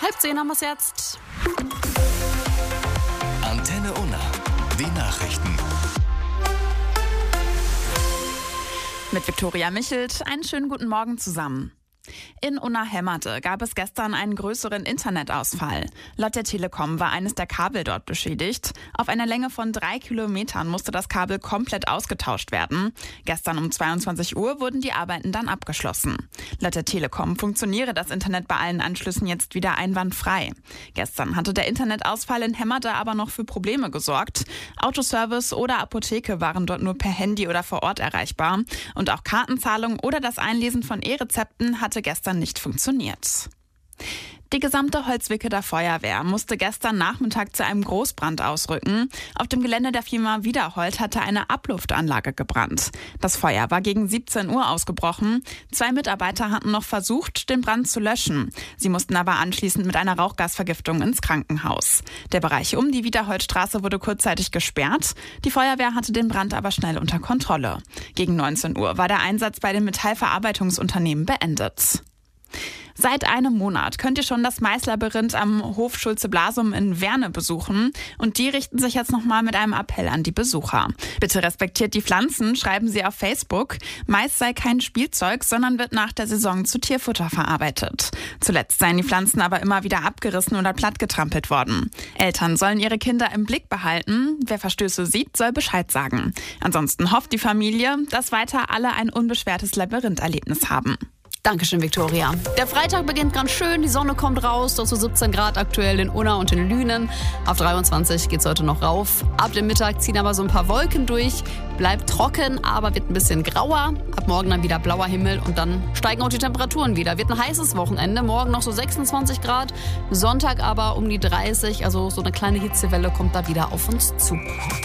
9:30 haben wir es jetzt. Antenne Unna, die Nachrichten. Mit Viktoria Michelt, einen schönen guten Morgen zusammen. In Unna-Hemmerte gab es gestern einen größeren Internetausfall. Laut der Telekom war eines der Kabel dort beschädigt. Auf einer Länge von 3 Kilometern musste das Kabel komplett ausgetauscht werden. Gestern um 22 Uhr wurden die Arbeiten dann abgeschlossen. Laut der Telekom funktioniere das Internet bei allen Anschlüssen jetzt wieder einwandfrei. Gestern hatte der Internetausfall in Hemmerte aber noch für Probleme gesorgt. Autoservice oder Apotheke waren dort nur per Handy oder vor Ort erreichbar. Und auch Kartenzahlung oder das Einlesen von E-Rezepten hatte gestern nicht funktioniert. Die gesamte Holzwickeler Feuerwehr musste gestern Nachmittag zu einem Großbrand ausrücken. Auf dem Gelände der Firma Wiederhold hatte eine Abluftanlage gebrannt. Das Feuer war gegen 17 Uhr ausgebrochen. 2 Mitarbeiter hatten noch versucht, den Brand zu löschen. Sie mussten aber anschließend mit einer Rauchgasvergiftung ins Krankenhaus. Der Bereich um die Wiederholdstraße wurde kurzzeitig gesperrt. Die Feuerwehr hatte den Brand aber schnell unter Kontrolle. Gegen 19 Uhr war der Einsatz bei den Metallverarbeitungsunternehmen beendet. Seit einem Monat könnt ihr schon das Maislabyrinth am Hof Schulze-Blasum in Werne besuchen. Und die richten sich jetzt nochmal mit einem Appell an die Besucher. Bitte respektiert die Pflanzen, schreiben sie auf Facebook. Mais sei kein Spielzeug, sondern wird nach der Saison zu Tierfutter verarbeitet. Zuletzt seien die Pflanzen aber immer wieder abgerissen oder plattgetrampelt worden. Eltern sollen ihre Kinder im Blick behalten. Wer Verstöße sieht, soll Bescheid sagen. Ansonsten hofft die Familie, dass weiter alle ein unbeschwertes Labyrintherlebnis haben. Dankeschön, Viktoria. Der Freitag beginnt ganz schön, die Sonne kommt raus, dort zu 17 Grad aktuell in Unna und in Lünen. Auf 23 geht's heute noch rauf. Ab dem Mittag ziehen aber so ein paar Wolken durch, bleibt trocken, aber wird ein bisschen grauer. Ab morgen dann wieder blauer Himmel und dann steigen auch die Temperaturen wieder. Wird ein heißes Wochenende, morgen noch so 26 Grad, Sonntag aber um die 30, also so eine kleine Hitzewelle kommt da wieder auf uns zu.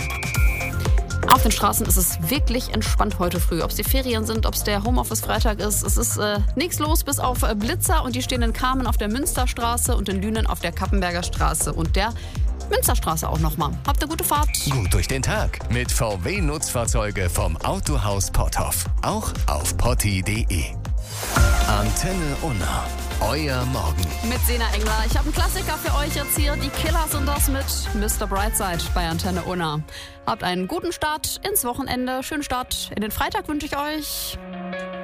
Auf den Straßen ist es wirklich entspannt heute früh. Ob es die Ferien sind, ob es der Homeoffice-Freitag ist. Es ist nichts los bis auf Blitzer und die stehen in Kamen auf der Münsterstraße und in Lünen auf der Kappenberger Straße und der Münsterstraße auch nochmal. Habt eine gute Fahrt. Gut durch den Tag mit VW-Nutzfahrzeuge vom Autohaus Potthoff. Auch auf potti.de. Antenne Unna. Euer Morgen. Mit Sena Engler. Ich habe einen Klassiker für euch jetzt hier. Die Killer sind das mit Mr. Brightside bei Antenne Unna. Habt einen guten Start ins Wochenende. Schönen Start in den Freitag wünsche ich euch.